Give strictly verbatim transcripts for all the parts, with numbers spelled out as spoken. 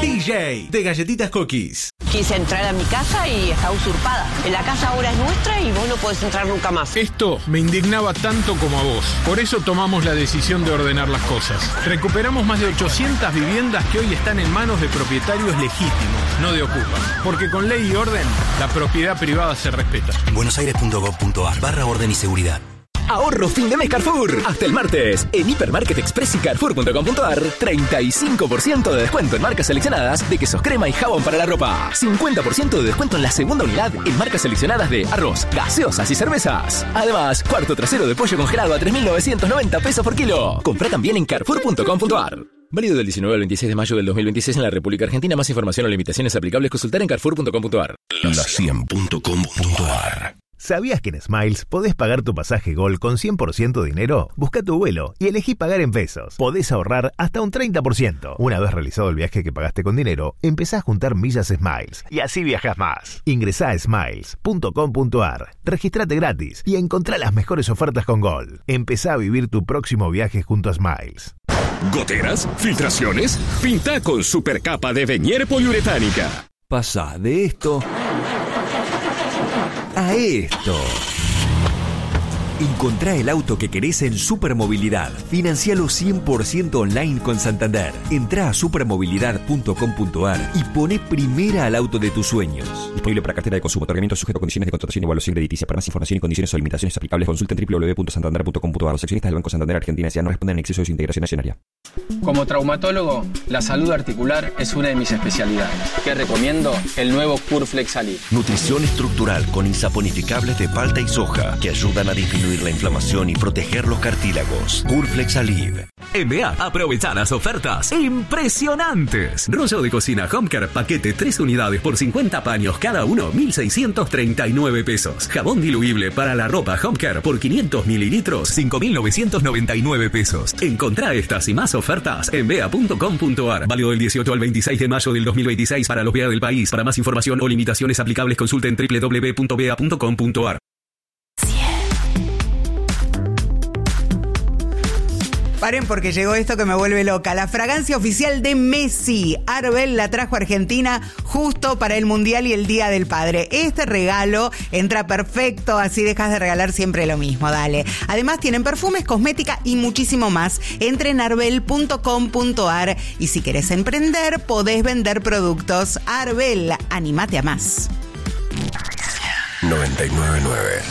D J de Galletitas Cookies. Quise entrar a mi casa y está usurpada. La casa ahora es nuestra y vos no podés entrar nunca más. Esto me indignaba tanto como a vos. Por eso tomamos la decisión de ordenar las cosas. Recuperamos más de ochocientas viviendas que hoy están en manos de propietarios legítimos, no de ocupas. Porque con ley y orden, la propiedad privada se respeta. buenosaires.gov.ar barra orden y seguridad. Ahorro fin de mes Carrefour. Hasta el martes. En Hipermarket Express y Carrefour punto com punto a r, treinta y cinco por ciento de descuento en marcas seleccionadas de quesos crema y jabón para la ropa. cincuenta por ciento de descuento en la segunda unidad en marcas seleccionadas de arroz, gaseosas y cervezas. Además, cuarto trasero de pollo congelado a tres mil novecientos noventa pesos por kilo. Comprá también en Carrefour punto com punto a r. Válido del diecinueve al veintiséis de mayo del dos mil veintiséis en la República Argentina. Más información o limitaciones aplicables consultar en Carrefour punto com punto a r. La cien punto com punto a r. ¿Sabías que en Smiles podés pagar tu pasaje Gol con cien por ciento de dinero? Busca tu vuelo y elegí pagar en pesos. Podés ahorrar hasta un treinta por ciento. Una vez realizado el viaje que pagaste con dinero, empezá a juntar millas Smiles y así viajas más. Ingresá a smiles punto com punto a r, registrate gratis y encontrá las mejores ofertas con Gol. Empezá a vivir tu próximo viaje junto a Smiles. ¿Goteras? ¿Filtraciones? Pinta con supercapa de Venier poliuretánica. Pasa de esto a esto. Encontrá el auto que querés en Supermovilidad. Financialo cien por ciento online con Santander. Entrá a supermovilidad punto com punto a r y poné primera al auto de tus sueños. Disponible para cartera de consumo. Otorgamiento sujeto a condiciones de contratación y evaluación crediticia. Para más información y condiciones o limitaciones aplicables, consulta en doble u doble u doble u punto santander punto com punto a r. Los accionistas del Banco Santander Argentina S A no responden en exceso de su integración accionaria. Como traumatólogo, la salud articular es una de mis especialidades. ¿Qué recomiendo? El nuevo Curflex Alive. Nutrición estructural con insaponificables de palta y soja que ayudan a disminuir la inflamación y proteger los cartílagos. Curflex Alive. En B A, aprovecha las ofertas impresionantes. Rollo de cocina Homecare, paquete tres unidades por cincuenta paños cada uno, mil seiscientos treinta y nueve pesos. Jabón diluible para la ropa Homecare por quinientos mililitros, cinco mil novecientos noventa y nueve pesos. Encontrá estas y más ofertas en b a punto com punto a r. Válido del dieciocho al veintiséis de mayo del dos mil veintiséis para los B A del país. Para más información o limitaciones aplicables, consulten doble u doble u doble u punto b a punto com punto a r. Paren porque llegó esto que me vuelve loca. La fragancia oficial de Messi. Arbel la trajo a Argentina justo para el Mundial y el Día del Padre. Este regalo entra perfecto, así dejas de regalar siempre lo mismo, dale. Además tienen perfumes, cosmética y muchísimo más. Entra en arbel punto com punto a r y si querés emprender, podés vender productos. Arbel, anímate a más. noventa y nueve punto nueve.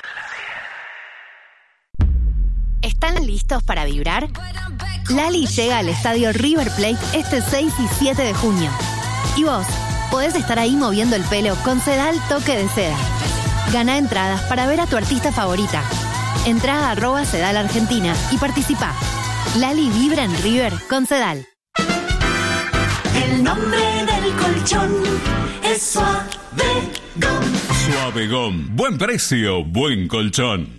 ¿Están listos para vibrar? Lali llega al estadio River Plate este seis y siete de junio. Y vos podés estar ahí moviendo el pelo con Sedal Toque de Seda. Gana entradas para ver a tu artista favorita. Entrá a arroba Sedal Argentina y participa. Lali vibra en River con Sedal. El nombre del colchón es Suavegom. Suavegom. Buen precio, buen colchón.